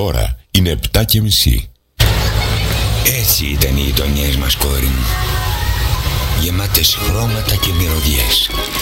ώρα είναι 7:30. Έτσι ήταν οι γειτονιές μας, κόρη μου. Γεμάτες χρώματα και μυρωδιές.